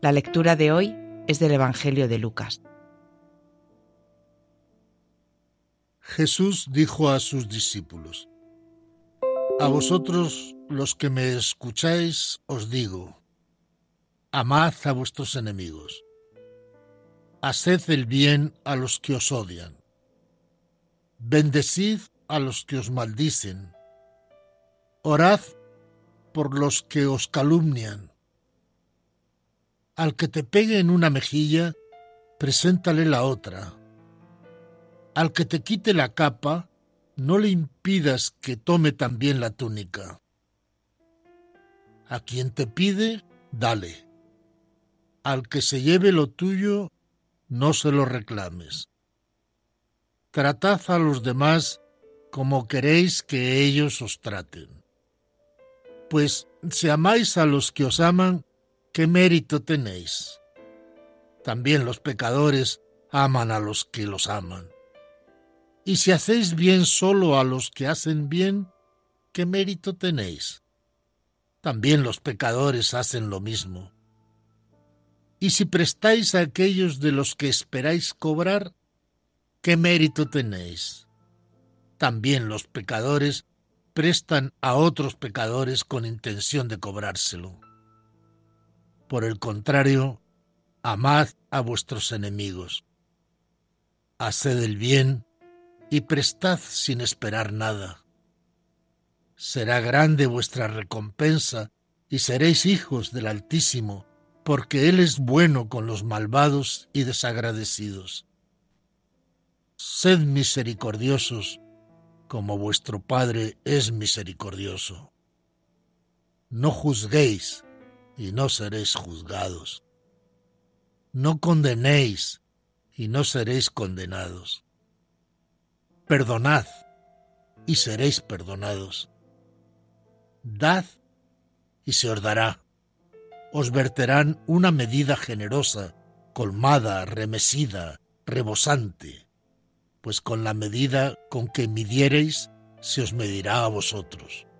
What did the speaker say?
La lectura de hoy es del Evangelio de Lucas. Jesús dijo a sus discípulos: A vosotros, los que me escucháis, os digo: amad a vuestros enemigos, haced el bien a los que os odian, bendecid a los que os maldicen, orad por los que os calumnian. Al que te pegue en una mejilla, preséntale la otra. Al que te quite la capa, no le impidas que tome también la túnica. A quien te pide, dale. Al que se lleve lo tuyo, no se lo reclames. Tratad a los demás como queréis que ellos os traten. Pues si amáis a los que os aman, ¿qué mérito tenéis? También los pecadores aman a los que los aman. Y si hacéis bien solo a los que hacen bien, ¿qué mérito tenéis? También los pecadores hacen lo mismo. Y si prestáis a aquellos de los que esperáis cobrar, ¿qué mérito tenéis? También los pecadores prestan a otros pecadores con intención de cobrárselo. Por el contrario, amad a vuestros enemigos. Haced el bien y prestad sin esperar nada. Será grande vuestra recompensa y seréis hijos del Altísimo, porque Él es bueno con los malvados y desagradecidos. Sed misericordiosos, como vuestro Padre es misericordioso. No juzguéis, y no seréis juzgados. No condenéis, y no seréis condenados. Perdonad, y seréis perdonados. Dad, y se os dará. Os verterán una medida generosa, colmada, remesida, rebosante, pues con la medida con que midiereis, se os medirá a vosotros.